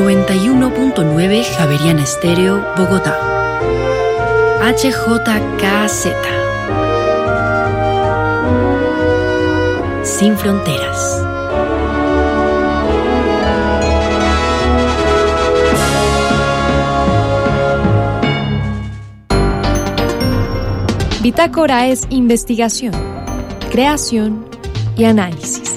91.9 Javeriana Estéreo, Bogotá. HJKZ. Sin fronteras. Bitácora es investigación, creación y análisis.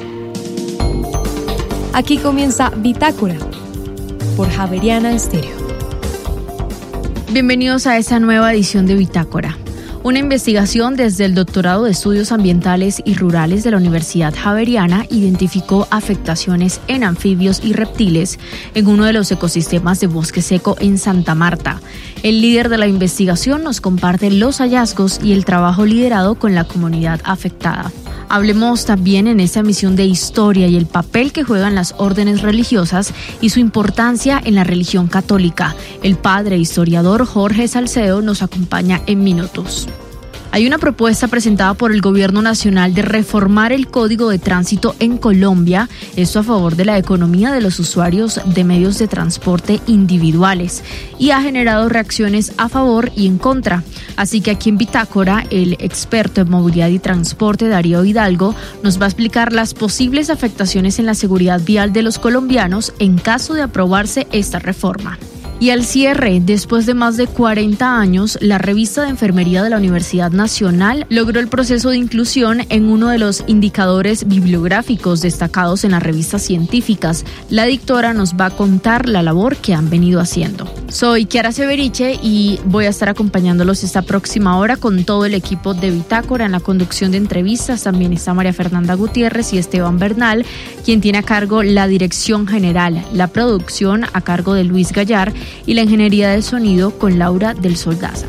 Aquí comienza Bitácora por Javeriana Estéreo. Bienvenidos a esta nueva edición de Bitácora. Una investigación desde el Doctorado de Estudios Ambientales y Rurales de la Universidad Javeriana identificó afectaciones en anfibios y reptiles en uno de los ecosistemas de bosque seco en Santa Marta. El líder de la investigación nos comparte los hallazgos y el trabajo liderado con la comunidad afectada. Hablemos también en esta emisión de historia y el papel que juegan las órdenes religiosas y su importancia en la religión católica. El padre historiador Jorge Salcedo nos acompaña en minutos. Hay una propuesta presentada por el Gobierno Nacional de reformar el Código de Tránsito en Colombia, esto a favor de la economía de los usuarios de medios de transporte individuales, y ha generado reacciones a favor y en contra. Así que aquí en Bitácora, el experto en movilidad y transporte Darío Hidalgo nos va a explicar las posibles afectaciones en la seguridad vial de los colombianos en caso de aprobarse esta reforma. Y al cierre, después de más de 40 años, la revista de enfermería de la Universidad Nacional logró el proceso de inclusión en uno de los indicadores bibliográficos destacados en las revistas científicas. La dictora nos va a contar la labor que han venido haciendo. Soy Kiara Severiche y voy a estar acompañándolos esta próxima hora con todo el equipo de Bitácora en la conducción de entrevistas. También está María Fernanda Gutiérrez y Esteban Bernal, quien tiene a cargo la dirección general, la producción a cargo de Luis Gallar y la ingeniería del sonido con Laura del Sol Daza.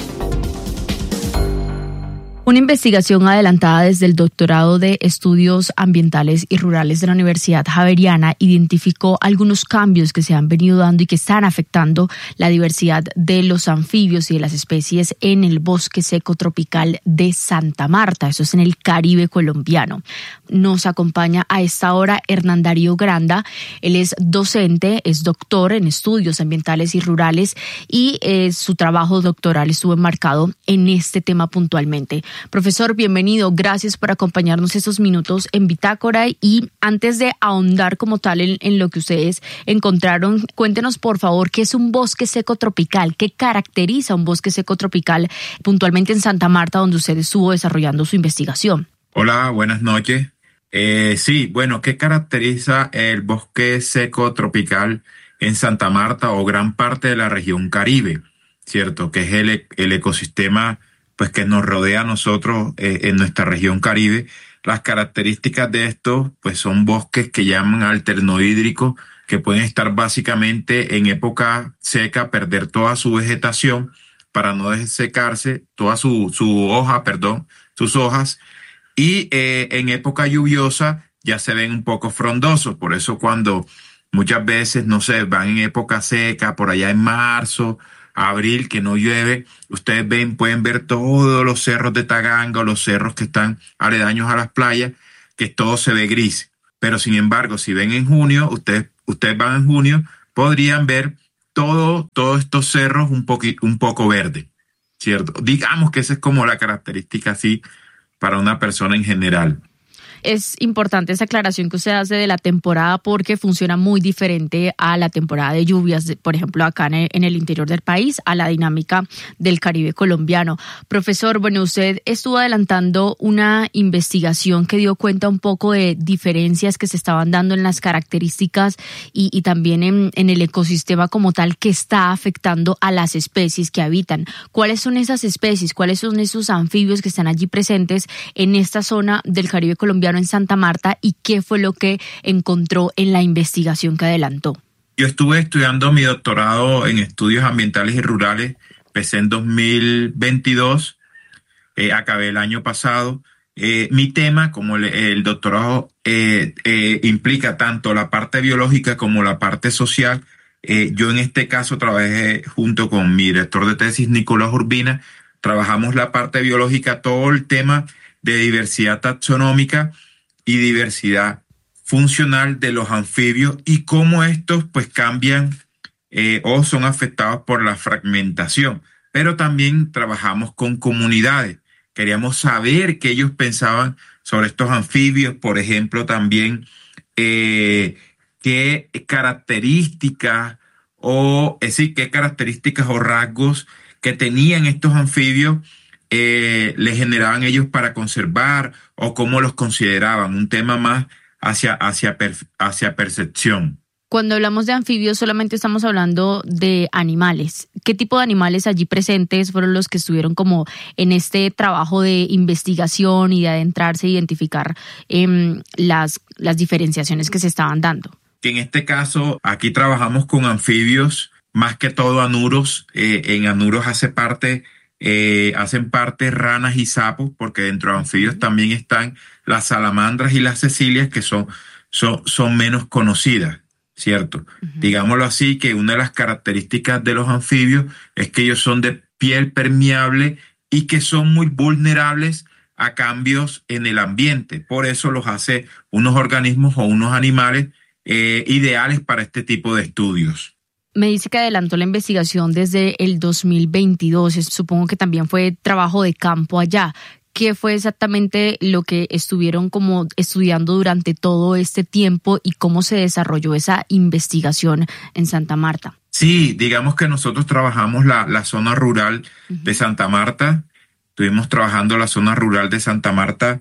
Una investigación adelantada desde el Doctorado de Estudios Ambientales y Rurales de la Universidad Javeriana identificó algunos cambios que se han venido dando y que están afectando la diversidad de los anfibios y de las especies en el bosque seco tropical de Santa Marta. Eso es en el Caribe colombiano. Nos acompaña a esta hora Hernán Darío Granda. Él es docente, es doctor en Estudios Ambientales y Rurales y su trabajo doctoral estuvo enmarcado en este tema puntualmente. Profesor, bienvenido. Gracias por acompañarnos estos minutos en Bitácora. Y antes de ahondar como tal en lo que ustedes encontraron, cuéntenos por favor qué es un bosque seco tropical, qué caracteriza un bosque seco tropical puntualmente en Santa Marta, donde usted estuvo desarrollando su investigación. Hola, buenas noches. ¿Qué caracteriza el bosque seco tropical en Santa Marta o gran parte de la región Caribe? ¿Cierto? Que es el ecosistema pues que nos rodea a nosotros en nuestra región Caribe. Las características de estos pues son bosques que llaman alternohídricos, que pueden estar básicamente en época seca, perder toda su vegetación para no desecarse, toda sus hojas, y en época lluviosa ya se ven un poco frondosos. Por eso cuando muchas veces, van en época seca, por allá en marzo, abril, que no llueve, ustedes pueden ver todos los cerros de Taganga o los cerros que están aledaños a las playas, que todo se ve gris. Pero sin embargo, si ven en junio, ustedes van en junio, podrían ver todos estos cerros un poco verde, ¿cierto? Digamos que esa es como la característica así para una persona en general. Es importante esa aclaración que usted hace de la temporada porque funciona muy diferente a la temporada de lluvias, por ejemplo, acá en el interior del país, a la dinámica del Caribe colombiano. Profesor, usted estuvo adelantando una investigación que dio cuenta un poco de diferencias que se estaban dando en las características y también en el ecosistema como tal que está afectando a las especies que habitan. ¿Cuáles son esas especies? ¿Cuáles son esos anfibios que están allí presentes en esta zona del Caribe colombiano en Santa Marta y qué fue lo que encontró en la investigación que adelantó? Yo estuve estudiando mi doctorado en estudios ambientales y rurales, empecé en 2022, acabé el año pasado. Mi tema, como el doctorado implica tanto la parte biológica como la parte social, yo en este caso trabajé junto con mi director de tesis, Nicolás Urbina, trabajamos la parte biológica, todo el tema de diversidad taxonómica y diversidad funcional de los anfibios y cómo estos pues cambian o son afectados por la fragmentación. Pero también trabajamos con comunidades. Queríamos saber qué ellos pensaban sobre estos anfibios, por ejemplo, también qué características qué características o rasgos que tenían estos anfibios les generaban ellos para conservar o cómo los consideraban, un tema más hacia percepción. Cuando hablamos de anfibios solamente estamos hablando de animales. ¿Qué tipo de animales allí presentes fueron los que estuvieron como en este trabajo de investigación y de adentrarse e identificar las diferenciaciones que se estaban dando? Que en este caso aquí trabajamos con anfibios, más que todo anuros. En anuros hacen parte ranas y sapos, porque dentro de anfibios también están las salamandras y las cecilias, que son menos conocidas, ¿cierto? Uh-huh. Digámoslo así, que una de las características de los anfibios es que ellos son de piel permeable y que son muy vulnerables a cambios en el ambiente. Por eso los hace unos organismos o unos animales ideales para este tipo de estudios. Me dice que adelantó la investigación desde el 2022. Supongo que también fue trabajo de campo allá. ¿Qué fue exactamente lo que estuvieron como estudiando durante todo este tiempo y cómo se desarrolló esa investigación en Santa Marta? Sí, digamos que nosotros trabajamos la zona rural de Santa Marta. Estuvimos trabajando la zona rural de Santa Marta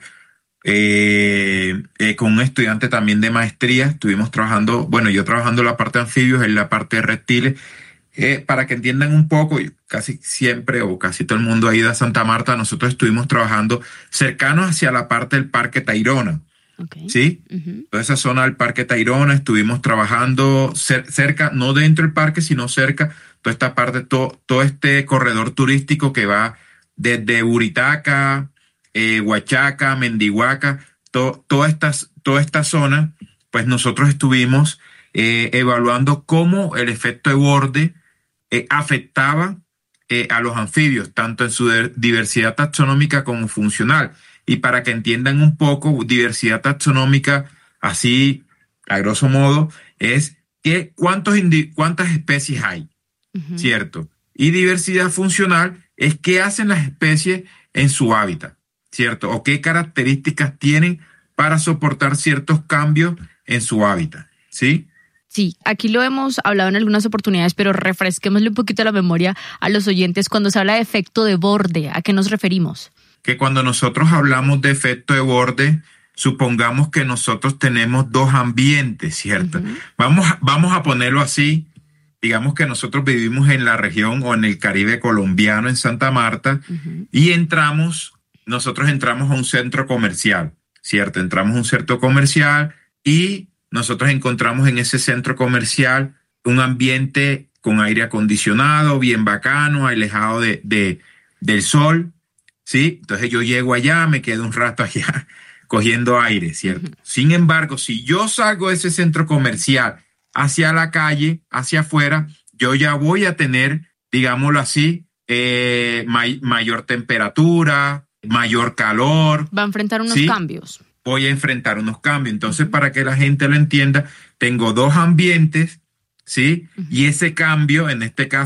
con un estudiante también de maestría. Estuvimos trabajando, yo trabajando la parte de anfibios, en la parte de reptiles. Para que entiendan un poco, casi siempre o casi todo el mundo ha ido a Santa Marta. Nosotros estuvimos trabajando cercanos hacia la parte del Parque Tayrona. Okay. ¿Sí? Uh-huh. Toda esa zona del Parque Tayrona estuvimos trabajando cerca, no dentro del parque, sino cerca. Toda esta parte, todo este corredor turístico que va desde Buritaca, Huachaca, Mendihuaca, toda esta zona, pues nosotros estuvimos evaluando cómo el efecto de borde afectaba a los anfibios, tanto en su diversidad taxonómica como funcional. Y para que entiendan un poco, diversidad taxonómica, así a grosso modo, es que cuántas especies hay, uh-huh. ¿Cierto? Y diversidad funcional es qué hacen las especies en su hábitat, ¿cierto? O qué características tienen para soportar ciertos cambios en su hábitat, ¿sí? Sí, aquí lo hemos hablado en algunas oportunidades, pero refresquémosle un poquito la memoria a los oyentes. Cuando se habla de efecto de borde, ¿a qué nos referimos? Que cuando nosotros hablamos de efecto de borde, supongamos que nosotros tenemos dos ambientes, ¿cierto? Uh-huh. Vamos a ponerlo así. Digamos que nosotros vivimos en la región o en el Caribe colombiano, en Santa Marta, uh-huh. Y nosotros entramos a un centro comercial, ¿cierto? Entramos a un centro comercial y nosotros encontramos en ese centro comercial un ambiente con aire acondicionado, bien bacano, alejado del sol, ¿sí? Entonces yo llego allá, me quedo un rato allá cogiendo aire, ¿cierto? Uh-huh. Sin embargo, si yo salgo de ese centro comercial hacia la calle, hacia afuera, yo ya voy a tener, digámoslo así, mayor temperatura, mayor calor. Va a enfrentar unos cambios. Voy a enfrentar unos cambios. Entonces, para que la gente lo entienda, tengo dos ambientes, ¿sí? Uh-huh. Y ese cambio, en este caso,